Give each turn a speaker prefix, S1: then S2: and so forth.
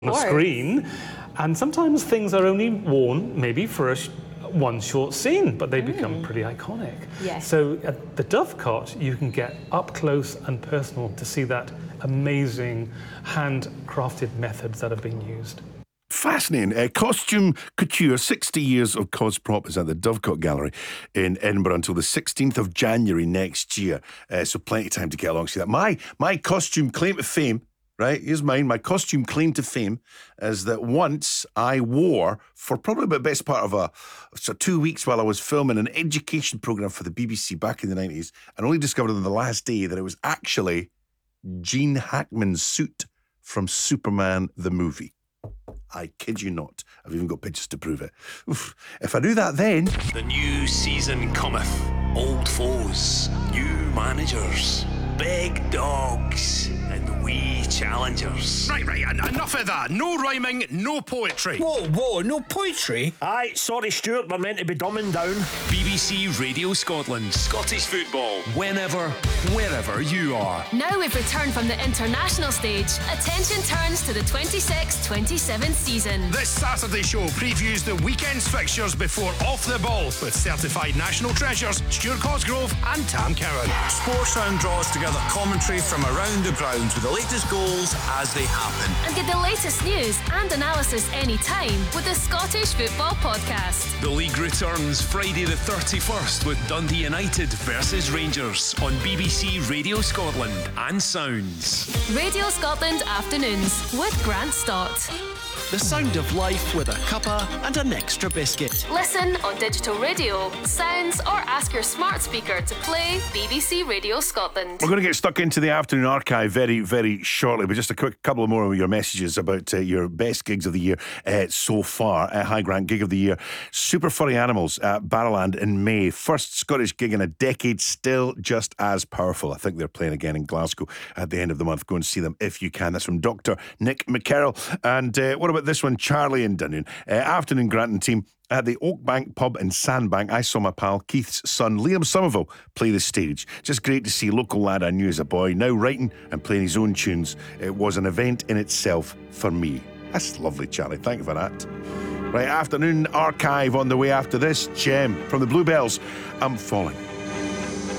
S1: a screen, and sometimes things are only worn maybe for one short scene, but they become pretty iconic.
S2: Yes.
S1: So at the Dovecot, you can get up close and personal to see that amazing handcrafted methods that have been used.
S3: Fascinating. Costume Couture, 60 years of Cosprop is at the Dovecot Gallery in Edinburgh until the 16th of January next year. So plenty of time to get along to see that. My costume claim to fame, right, here's mine. My costume claim to fame is that once I wore, for probably the best part of 2 weeks while I was filming an education programme for the BBC back in the 90s, and only discovered on the last day that it was actually Gene Hackman's suit from Superman the movie. I kid you not. I've even got pictures to prove it. Oof. If I do that then...
S4: The new season cometh. Old foes, new managers, big dogs, and wee challengers.
S5: Right, enough of that. No rhyming, no poetry.
S6: Whoa, no poetry?
S7: Aye, sorry Stuart, we're meant to be dumbing down.
S4: BBC Radio Scotland. Scottish football. Whenever, wherever you are.
S8: Now we've returned from the international stage. Attention turns to the 26-27 season.
S5: This Saturday show previews the weekend's fixtures before Off the Ball with certified national treasures Stuart Cosgrove and Tam Cowan.
S6: Sportsound draws together commentary from around the grounds with the latest goals as they happen.
S8: And get the latest news and analysis anytime with the Scottish Football Podcast.
S4: The league returns Friday the 31st with Dundee United versus Rangers on BBC Radio Scotland and Sounds.
S8: Radio Scotland Afternoons with Grant Stott.
S9: The sound of life with a cuppa and an extra biscuit.
S8: Listen on digital radio, Sounds, or ask your smart speaker to play BBC Radio Scotland.
S3: We're going to get stuck into the afternoon archive very, very shortly, but just a quick couple of more of your messages about your best gigs of the year so far. Hi Grant, gig of the year. Super Furry Animals at Barrowland in May. First Scottish gig in a decade, still just as powerful. I think they're playing again in Glasgow at the end of the month. Go and see them if you can. That's from Dr. Nick McCarroll. And what about this one? Charlie in Dunoon. Afternoon, Grant and team. At the Oakbank pub in Sandbank, I saw my pal Keith's son Liam Somerville play the stage. Just great to see local lad I knew as a boy now writing and playing his own tunes. It was an event in itself for me. That's lovely, Charlie. Thank you for that. Right, afternoon archive on the way after this. Gem from the Bluebells. I'm Falling.